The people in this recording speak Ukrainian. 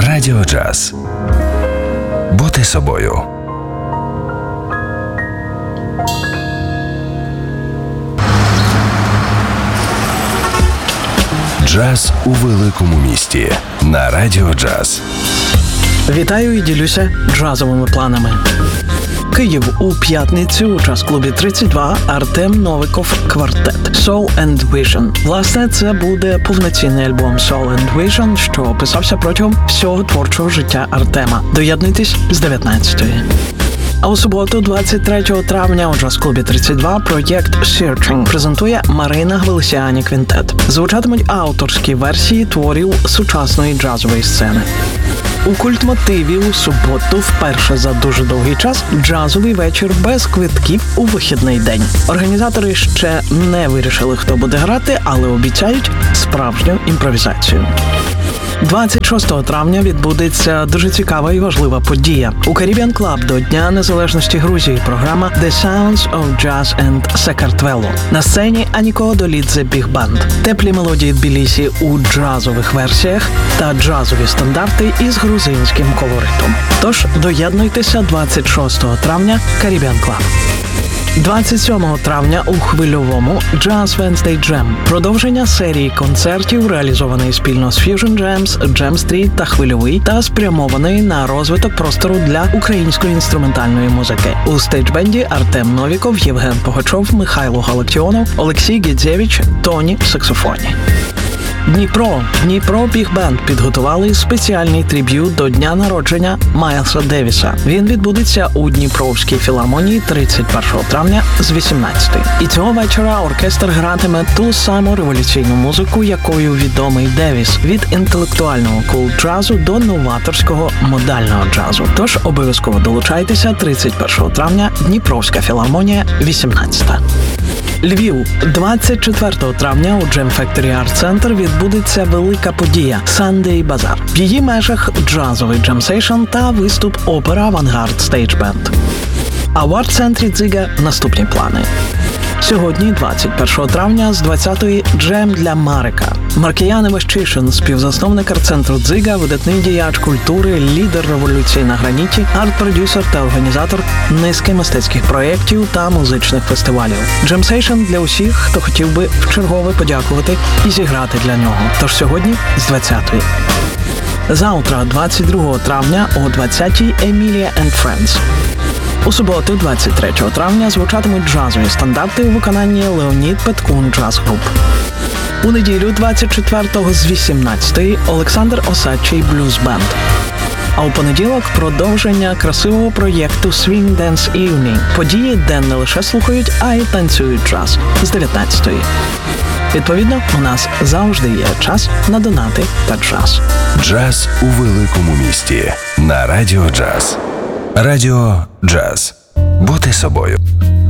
Радіо Джаз. Бути собою. Джаз у великому місті на Радіо Джаз. Вітаю і ділюся джазовими планами. Київ у п'ятницю у джаз-клубі 32 Артем Новиков квартет Soul and Vision. Власне, це буде повноцінний альбом Soul and Vision, що писався протягом всього творчого життя Артема. Доєднуйтесь з 19-ї. А у суботу, 23 травня, у джаз-клубі 32 проєкт Searching презентує Марина Гвелесіані Квінтет. Звучатимуть авторські версії творів сучасної джазової сцени. У культмотиві у суботу вперше за дуже довгий час джазовий вечір без квитків у вихідний день. Організатори ще не вирішили, хто буде грати, але обіцяють справжню імпровізацію. 26 травня відбудеться дуже цікава і важлива подія. У Caribbean Club до Дня Незалежності Грузії програма The Sounds of Jazz and Sakartvelo. На сцені Аніко Долідзе Біг Банд. Теплі мелодії Тбілісі у джазових версіях та джазові стандарти із грузинським колоритом. Тож доєднуйтеся 26 травня Caribbean Club. 27 травня у Хвильовому Jazz Wednesday Jam. Продовження серії концертів, реалізованої спільно з Fusion Jams, Jam Street та Хвильовий, та спрямованої на розвиток простору для української інструментальної музики. У стейджбенді Артем Новіков, Євген Погачов, Михайло Галактіонов, Олексій Гідзєвич, Тоні в саксофоні. Дніпро Біг Бенд підготували спеціальний триб'ют до дня народження Майлса Девіса. Він відбудеться у Дніпровській філармонії 31 травня з 18-ї. І цього вечора оркестр гратиме ту саму революційну музику, якою відомий Девіс, від інтелектуального кул-джазу до новаторського модального джазу. Тож обов'язково долучайтеся 31 травня, Дніпровська філармонія, 18-та. Львів. 24 травня у Jam Factory Art Center відбудеться велика подія – Sunday Bazaar. В її межах джазовий джем-сейшн та виступ опера «Авангард Stage Band». А в арт-центрі «Дзига» наступні плани. Сьогодні, 21 травня, з 20-ї джем для Марика. Маркіян Іващишин, співзасновник арт-центру «Дзига», видатний діяч культури, лідер революції на граніті, арт-продюсер та організатор низки мистецьких проєктів та музичних фестивалів. Джем-сейшн для усіх, хто хотів би вчергове подякувати і зіграти для нього. Тож сьогодні з 20-ї. Завтра, 22 травня, о 20-й Emilia and Friends. У суботу, 23 травня, звучатимуть джазові стандарти у виконанні Леонід Петкун Джаз Груп. У неділю, 24-го з 18-ї, Олександр Осадчий Блюз Бенд. А у понеділок продовження красивого проєкту Swing Dance Evening. Події, де не лише слухають, а й танцюють джаз з 19-ї. Відповідно, у нас завжди є час на донати та джаз. Джаз у великому місті на Радіо Джаз. Радіо Джаз. Бути собою.